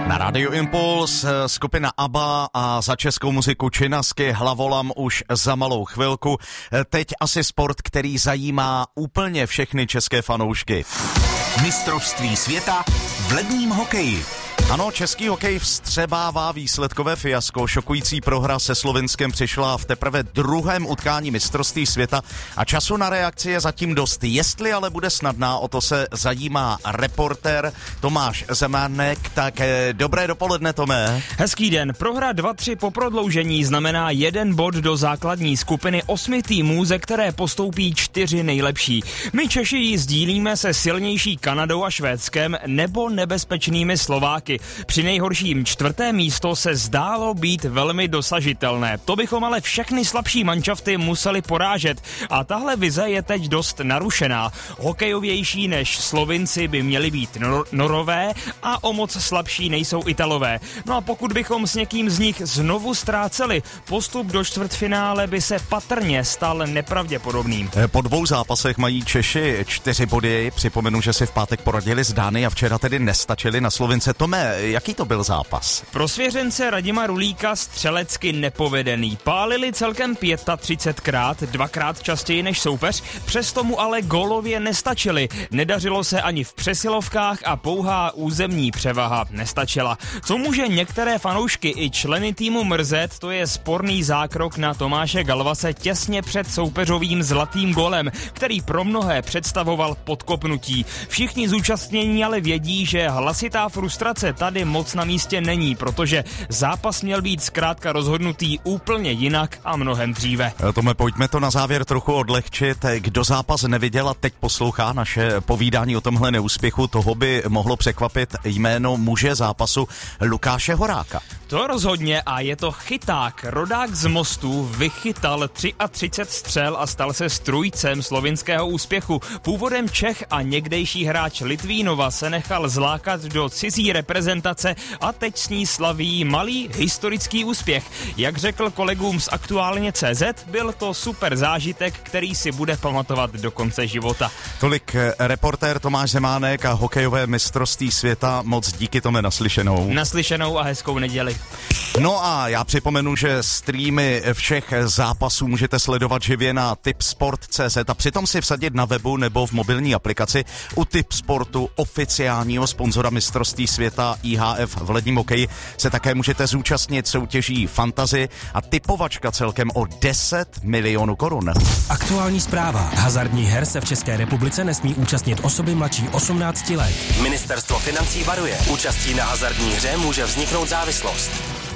Na Rádiu Impuls skupina ABBA a za českou muziku Činasky Hlavolam už za malou chvilku. Teď asi sport, který zajímá úplně všechny české fanoušky. Mistrovství světa v ledním hokeji. Ano, český hokej vstřebává výsledkové fiasko. Šokující prohra se Slovinskem přišla v teprve druhém utkání mistrovství světa a času na reakci je zatím dost. Jestli ale bude snadná, o to se zajímá reportér Tomáš Zemánek. Tak dobré dopoledne, Tome. Hezký den. Prohra 2-3 po prodloužení znamená 1 bod do základní skupiny 8 týmů, ze které postoupí 4 nejlepší. My Češi ji sdílíme se silnější Kanadou a Švédskem nebo nebezpečnými Slováky. Při nejhorším 4. místo se zdálo být velmi dosažitelné. To bychom ale všechny slabší manšafty museli porážet a tahle vize je teď dost narušená. Hokejovější než Slovinci by měli být Norové a o moc slabší nejsou Italové. No a pokud bychom s někým z nich znovu ztráceli, postup do čtvrtfinále by se patrně stal nepravděpodobným. Po 2 zápasech mají Češi 4 body. Připomenu, že si v pátek poradili s Dány a včera tedy nestačili na Slovince. Tome, jaký to byl zápas? Pro svěřence Radima Rulíka střelecky nepovedený. Pálili celkem 35krát, 2krát častěji než soupeř, přesto mu ale gólově nestačili. Nedařilo se ani v přesilovkách a pouhá územní převaha nestačila. Co může některé fanoušky i členy týmu mrzet, to je sporný zákrok na Tomáše Galvase těsně před soupeřovým zlatým gólem, který pro mnohé představoval podkopnutí. Všichni zúčastnění ale vědí, že hlasitá frustrace tady moc na místě není, protože zápas měl být zkrátka rozhodnutý úplně jinak a mnohem dříve. Tome, pojďme to na závěr trochu odlehčit. Kdo zápas neviděl a teď poslouchá naše povídání o tomhle neúspěchu, toho by mohlo překvapit jméno muže zápasu Lukáše Horáka. To rozhodně a je to chyták. Rodák z Mostu vychytal 33 střel a stal se strůjcem slovinského úspěchu. Původem Čech a někdejší hráč Litvínova se nechal zlákat do cizí reprezentace a teď s ní slaví malý historický úspěch. Jak řekl kolegům z Aktuálně.cz, byl to super zážitek, který si bude pamatovat do konce života. Tolik reportér Tomáš Zemánek a hokejové mistrovství světa. Moc díky, Tome, naslyšenou. Naslyšenou a hezkou neděli. No a já připomenu, že streamy všech zápasů můžete sledovat živě na tipsport.cz a přitom si vsadit na webu nebo v mobilní aplikaci u Tipsportu, oficiálního sponzora mistrovství světa IHF v ledním hokeji, se také můžete zúčastnit soutěží Fantasy a tipovačka celkem o 10 milionů korun. Aktuální zpráva. Hazardních her se v České republice nesmí účastnit osoby mladší 18 let. Ministerstvo financí varuje. Účastí na hazardní hře může vzniknout závislost.